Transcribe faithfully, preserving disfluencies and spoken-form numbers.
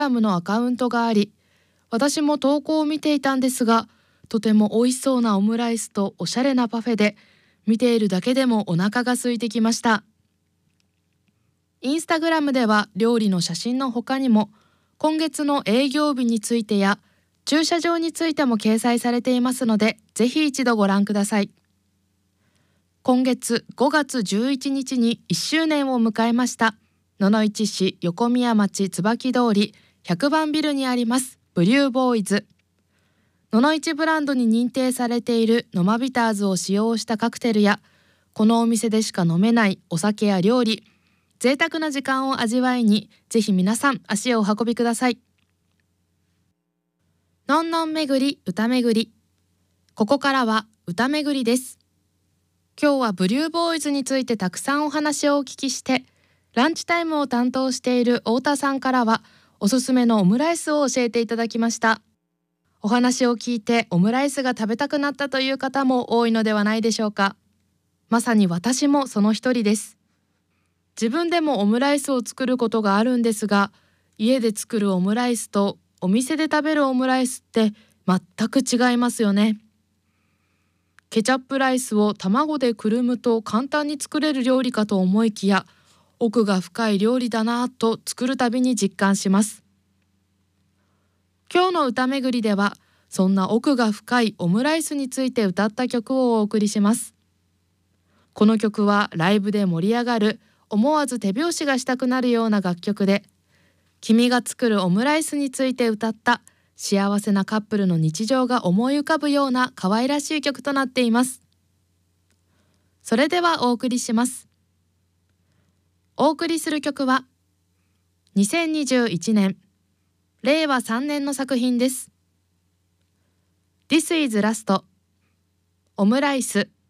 ラムのアカウントがあり、私も投稿を見ていたんですが、とても美味しそうなオムライスとおしゃれなパフェで、見ているだけでもお腹が空いてきました。インスタグラムでは料理の写真の他にも、今月の営業日についてや駐車場についても掲載されていますので、ぜひ一度ご覧ください。今月ごがつじゅういちにちにいっしゅうねんを迎えました野々市市横宮町椿通りひゃくばんビルにありますブリューボーイズ。野々市ブランドに認定されているノマビターズを使用したカクテルや、このお店でしか飲めないお酒や料理、贅沢な時間を味わいに、ぜひ皆さん足をお運びください。のんのん巡り歌巡り。ここからは歌巡りです。今日はブリューボーイズについてたくさんお話をお聞きして、ランチタイムを担当している太田さんからはおすすめのオムライスを教えていただきました。お話を聞いてオムライスが食べたくなったという方も多いのではないでしょうか。まさに私もその一人です。自分でもオムライスを作ることがあるんですが、家で作るオムライスとお店で食べるオムライスって全く違いますよね。ケチャップライスを卵でくるむと簡単に作れる料理かと思いきや、奥が深い料理だなぁと作るたびに実感します。今日の歌めぐりでは、そんな奥が深いオムライスについて歌った曲をお送りします。この曲はライブで盛り上がる、思わず手拍子がしたくなるような楽曲で、君が作るオムライスについて歌った幸せなカップルの日常が思い浮かぶような可愛らしい曲となっています。それではお送りします。お送りする曲はにせんにじゅういちねんれいわさんねんの作品です。This is Last オムライス。